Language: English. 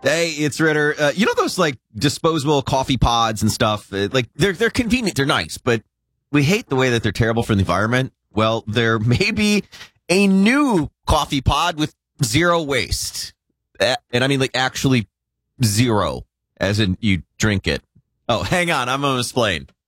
Hey, it's Ritter. You know those like disposable coffee pods and stuff? Like they're convenient, they're nice, but we hate the way that they're terrible for the environment. Well, there may be a new coffee pod with zero waste. And I mean like actually zero, as in you drink it. Oh, hang on, I'm going to explain.